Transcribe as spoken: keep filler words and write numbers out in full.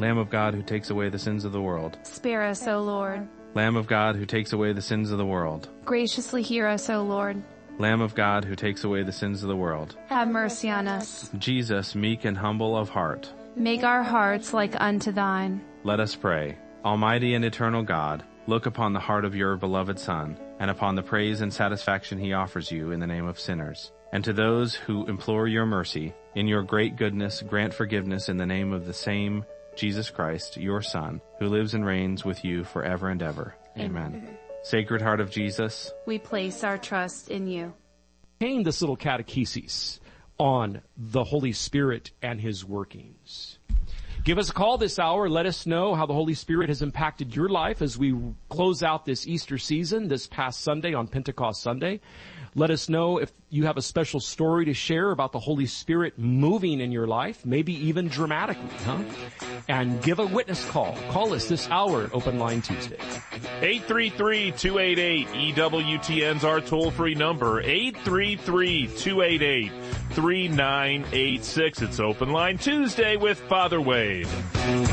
Lamb of God who takes away the sins of the world, spare us, O Lord. Lamb of God who takes away the sins of the world, graciously hear us, O Lord. Lamb of God who takes away the sins of the world, have mercy on us. Jesus, meek and humble of heart, make our hearts like unto thine. Let us pray. Almighty and eternal God, look upon the heart of your beloved Son, and upon the praise and satisfaction he offers you in the name of sinners. And to those who implore your mercy, in your great goodness, grant forgiveness in the name of the same Jesus Christ, your Son, who lives and reigns with you forever and ever. Amen. Amen. Sacred Heart of Jesus, we place our trust in you. Contain this little catechesis on the Holy Spirit and his workings. Give us a call this hour. Let us know how the Holy Spirit has impacted your life as we close out this Easter season this past Sunday on Pentecost Sunday. Let us know if you have a special story to share about the Holy Spirit moving in your life, maybe even dramatically, huh? And give a witness call. Call us this hour at Open Line Tuesday. eight three three, two eight eight, E W T N's our toll-free number, eight three three, two eight eight, three nine eight six. It's Open Line Tuesday with Father Wade.